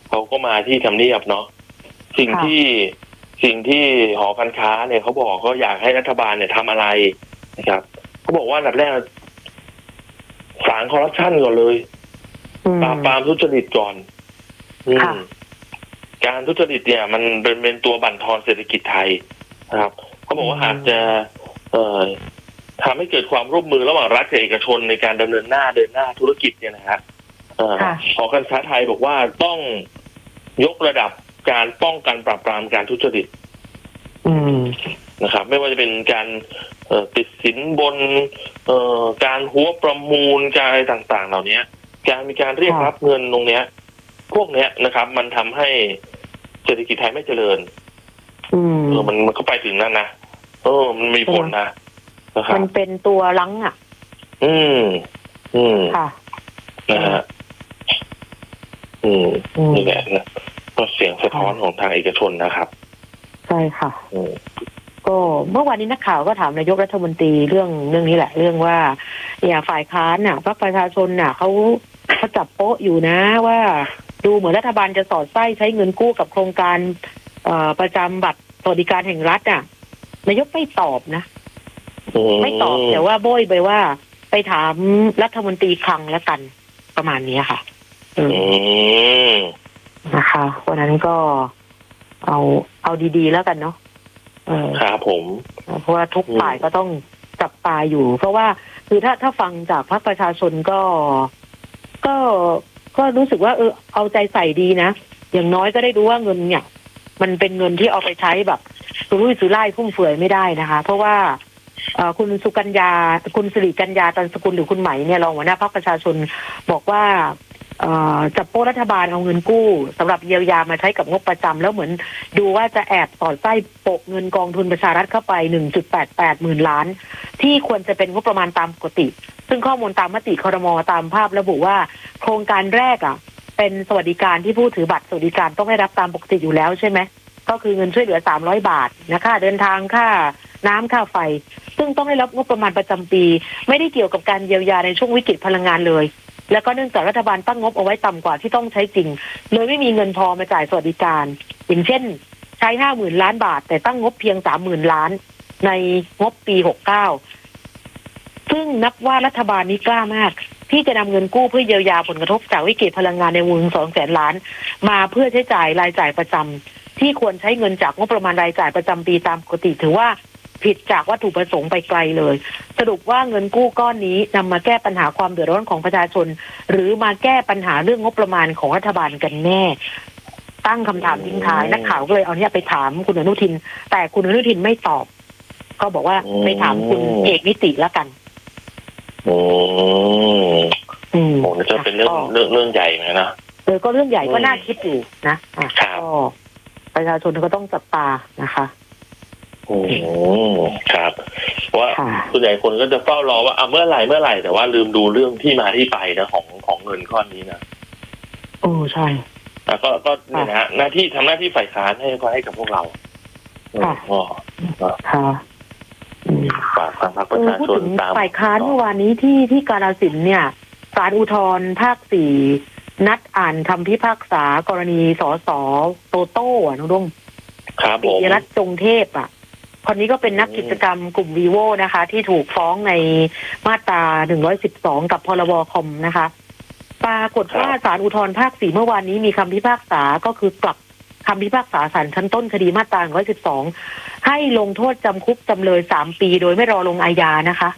เขาก็มาที่ทำเนียบเนาะสิ่งที่หอการค้าเนี่ยเขาบอกเขาอยากให้รัฐบาลเนี่ยทำอะไรนะครับเขาบอกว่าอันดับแรกสางคอร์รัปชันก่อนเลยปราบปรามทุจริตก่อนการทุจริตเนี่ยมันเป็นตัวบั่นทอนเศรษฐกิจไทยนะครับเขาบอกว่าหากจะทำให้เกิดความร่วมมือระหว่างรัฐกับเอกชนในการเดินหน้าธุรกิจเนี่ยนะครับหอการค้าไทยบอกว่าต้องยกระดับการป้องกันปราบปรามการทุจริตนะครับไม่ว่าจะเป็นการติดสินบนการหัวประมูลการอะไรต่างๆเหล่านี้การมีการเรียกรับเงินตรงเนี้ยพวกเนี้ยนะครับมันทำให้เศรษฐกิจไทยไม่เจริญมันก็ไปถึงนั่นนะมันมีผลนะมันเป็นตัวลังอ่ะค่ะนะฮะนี่แหละนะก็เสียงสะท้อนของทางเอกชนนะครับใช่ค่ะก็เมื่อวานนี้นักข่าวก็ถามนายกรัฐมนตรีเรื่องนี้แหละเรื่องว่าเนี่ยฝ่ายค้านน่ะพรรคประชาชนน่ะเขาจับโป๊ะอยู่นะว่าดูเหมือนรัฐบาลจะสอดไส้ใช้เงินกู้กับโครงการประจำบัตรสวัสดิการแห่งรัฐน่ะนายกไม่ตอบนะไม่ตอบแต่ว่าโบยไปว่าไปถามรัฐมนตรีคลังแล้วกันประมาณนี้ค่ะนะคะวันนั้นก็เอาดีๆแล้วกันเนาะครับผมเพราะว่าทุกฝ่ายก็ต้องจับตาอยู่เพราะว่าคือถ้าฟังจากพรรคประชาชนก็รู้สึกว่าเอาใจใส่ดีนะอย่างน้อยก็ได้รู้ว่าเงินเนี่ยมันเป็นเงินที่เอาไปใช้แบบสุรุ่ยสุร่ายฟุ่มเฟือยไม่ได้นะคะเพราะว่าคุณสุกัญญาคุณสิริกัญญาตันสกุลหรือคุณไหมเนี่ยรองหัวหน้าพรรคประชาชนบอกว่าจับโป้รัฐบาลเอาเงินกู้สำหรับเยียวยามาใช้กับงบประจำแล้วเหมือนดูว่าจะแอบสอดไส้โปะเงินกองทุนประชารัฐเข้าไป 1.88 หมื่นล้านที่ควรจะเป็นงบประมาณตามปกติซึ่งข้อมูลตามมติครม.ตามภาพระบุว่าโครงการแรกเป็นสวัสดิการที่ผู้ถือบัตรสวัสดิการต้องได้รับตามปกติอยู่แล้วใช่ไหมก็คือเงินช่วยเหลือ300 บาทนะค่าเดินทางค่าน้ำค่าไฟซึ่งต้องได้รับงบประมาณประจำปีไม่ได้เกี่ยวกับการเยียวยาในช่วงวิกฤตพลังงานเลยแล้วก็เนื่องจากรัฐบาลตั้งงบเอาไว้ต่ำกว่าที่ต้องใช้จริงเลยไม่มีเงินพอมาจ่ายสวัสดิการอย่างเช่นใช้ 50,000 ล้านบาทแต่ตั้งงบเพียง 30,000 ล้านในงบปี69ซึ่งนับว่ารัฐบาลนี้กล้ามากที่จะนำเงินกู้เพื่อเยียวยาผลกระทบจากวิกฤตพลังงานในวง200,000 ล้านมาเพื่อใช้จ่ายรายจ่ายประจำที่ควรใช้เงินจากงบประมาณรายจ่ายประจำปีตามปกติถือว่าผิดจากวัตถุประสงค์ไปไกลเลยสรุปว่าเงินกู้ก้อนนี้นำมาแก้ปัญหาความเดือดร้อนของประชาชนหรือมาแก้ปัญหาเรื่องงบประมาณของรัฐบาลกันแน่ตั้งคำถามทิ้งท้ายนักข่าวก็เลยเอาเนี่ยไปถามคุณอนุทินแต่คุณอนุทินไม่ตอบก็บอกว่าไปถามคุณเอกนิติแล้วกันโอ้จะเป็นเรื่องใหญ่ไหมนะก็เรื่องใหญ่ก็น่าคิดอยู่นะก็ประชาชนก็ต้องจับตานะคะครับว่าส่วนใหญ่คนก็จะเฝ้ารอว่าเมื่อไหร่แต่ว่าลืมดูเรื่องที่มาที่ไปนะของเงินก้อนนี้นะใช่ก็เนี่ยนะหน้าที่ฝ่ายค้านให้กับพวกเราฝากทางพรรคประชาชนตามฝ่ายค้านเมื่อวานนี้ที่กาฬสินธุ์เนี่ยศาลอุทธรณ์ภาค4นัดอ่านคำพิพากษากรณีสส.โตโต้นุดมปิยรัตน์จงเทพคนนี้ก็เป็นนักกิจกรรมกลุ่มวีโวนะคะที่ถูกฟ้องในมาตรา112กับพรบคอมนะคะปรากฏว่าศาลอุทธรณ์ภาค4เมื่อวานนี้มีคำพิพากษาก็คือกลับคำพิพากษาศาลชั้นต้นคดีมาตรา112ให้ลงโทษจำคุกจำเลย3 ปีโดยไม่รอลงอาญานะคะ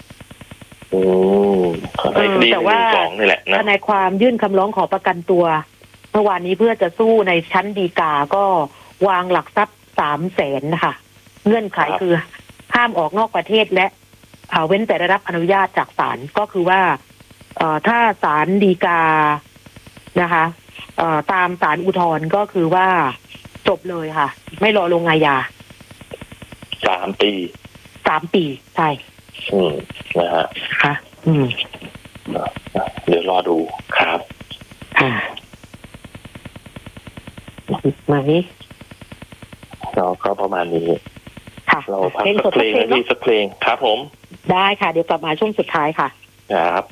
แต่ว่าทนายความยื่นคำร้องขอประกันตัวเมื่อวานนี้เพื่อจะสู้ในชั้นฎีกาก็วางหลักทรัพย์300,000นะคะเงื่อนไขคือห้ามออกนอกประเทศและเว้นแต่ได้รับอนุญาตจากศาลก็คือว่าถ้าศาลฎีกานะคะตามศาลอุทธรณ์ก็คือว่าจบเลยค่ะไม่รอลงอาญา 3 ปีใช่นะฮะค่ะเดี๋ยวรอดูครับมานี้เราก็ประมาณนี้เราพักสักเพลงครับผมได้ค่ะเดี๋ยวกลับมาช่วงสุดท้ายค่ะครับ